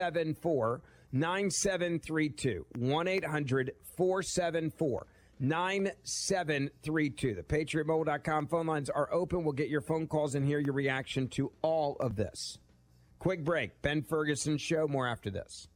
474 9732. 1 800 474 9732. The PatriotMobile.com phone lines are open. We'll get your phone calls and hear your reaction to all of this. Quick break. Ben Ferguson Show. More after this.